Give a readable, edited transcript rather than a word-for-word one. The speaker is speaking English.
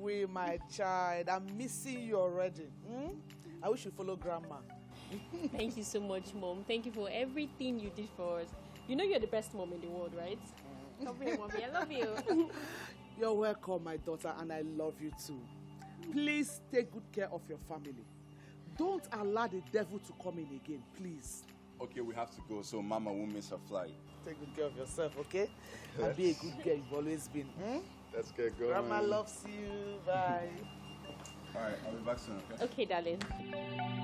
worry, my child. I'm missing you already. I wish you follow grandma. Thank you so much, Mom. Thank you for everything you did for us. You know you're the best mom in the world, right? Come here, Mommy. I love you. You're welcome, my daughter, and I love you too. Please take good care of your family. Don't allow the devil to come in again, please. Okay, we have to go, so Mama won't miss her flight. Take good care of yourself, okay? And be a good girl you've always been. Let's get going. Grandma loves you. Bye. All right, I'll be back soon, okay? Okay, darling.